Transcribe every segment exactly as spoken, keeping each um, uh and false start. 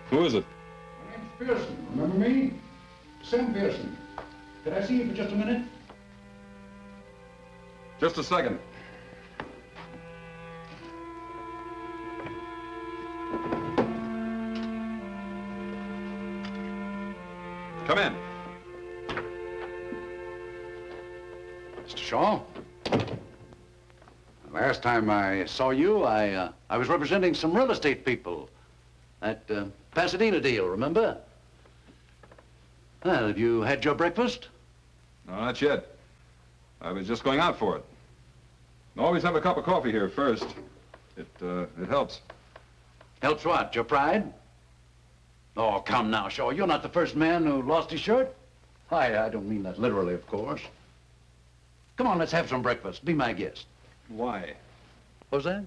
Who is it? My name's Pearson. Remember me? Sam Pearson. Could I see you for just a minute? Just a second. Come in. Mister Shaw? Last time I saw you, I, uh, I was representing some real estate people. That uh, Pasadena deal, remember? Well, have you had your breakfast? No, not yet. I was just going out for it. Always have a cup of coffee here first. It, uh, it helps. Helps what, your pride? Oh, come now, Shaw. You're not the first man who lost his shirt. I, I don't mean that literally, of course. Come on, let's have some breakfast. Be my guest. Why? What's that?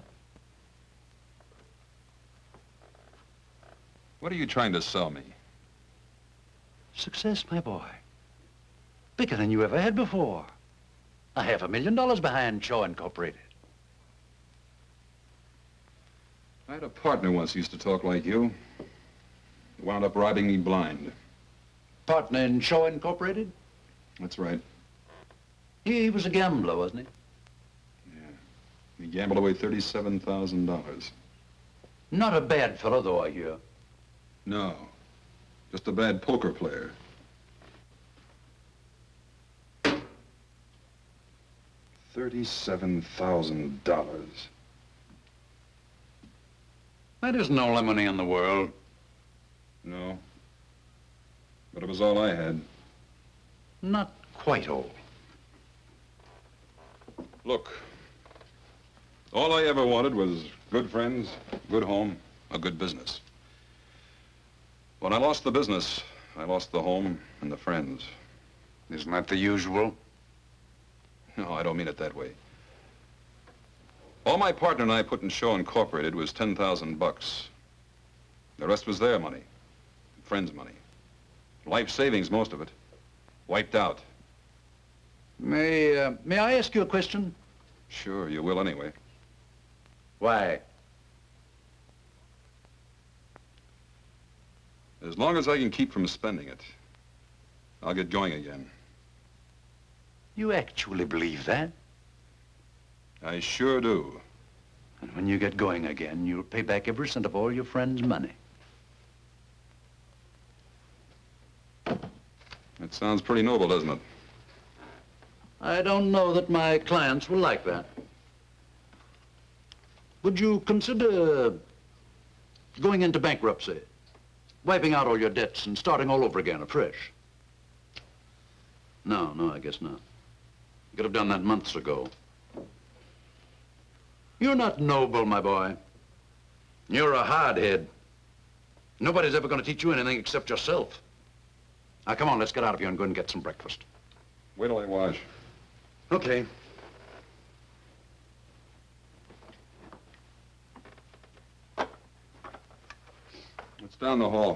What are you trying to sell me? Success, my boy. Bigger than you ever had before. A half a million dollars behind Shaw Incorporated. I had a partner once who used to talk like you. Wound up robbing me blind. Partner in Shaw Incorporated? That's right. He, he was a gambler, wasn't he? Yeah. He gambled away thirty-seven thousand dollars. Not a bad fellow, though, I hear. No. Just a bad poker player. Thirty-seven thousand dollars. That isn't all the money in the world. No. But it was all I had. Not quite all. Look, all I ever wanted was good friends, good home, a good business. When I lost the business, I lost the home and the friends. Isn't that the usual? No, I don't mean it that way. All my partner and I put in Shaw Incorporated was ten thousand bucks. The rest was their money, friends' money. Life savings, most of it. Wiped out. May, uh, may I ask you a question? Sure, you will anyway. Why? As long as I can keep from spending it, I'll get going again. You actually believe that? I sure do. And when you get going again, you'll pay back every cent of all your friends' money. That sounds pretty noble, doesn't it? I don't know that my clients will like that. Would you consider going into bankruptcy, wiping out all your debts and starting all over again afresh? No, no, I guess not. You could have done that months ago. You're not noble, my boy. You're a hardhead. Nobody's ever going to teach you anything except yourself. Now, come on, let's get out of here and go and get some breakfast. Wait till I wash. Okay. It's down the hall.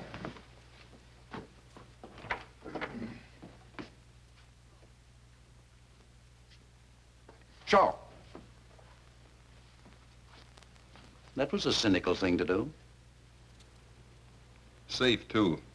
Shaw. That was a cynical thing to do. Safe, too.